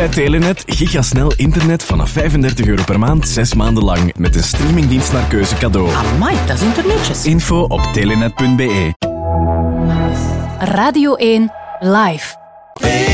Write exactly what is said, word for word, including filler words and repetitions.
bij Telenet gigasnel internet vanaf vijfendertig euro per maand, zes maanden lang. Met een streamingdienst naar keuze cadeau. Amai, dat is internetjes. Info op telenet punt be. Radio één Live.